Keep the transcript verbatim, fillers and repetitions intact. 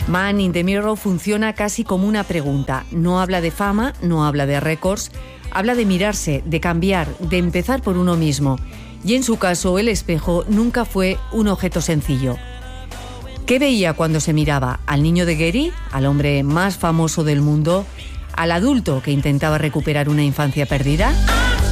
Man in the Mirror funciona casi como una pregunta. No habla de fama, no habla de récords, habla de mirarse, de cambiar, de empezar por uno mismo. Y en su caso, el espejo nunca fue un objeto sencillo. ¿Qué veía cuando se miraba? ¿Al niño de Gary? ¿Al hombre más famoso del mundo? ¿Al adulto que intentaba recuperar una infancia perdida?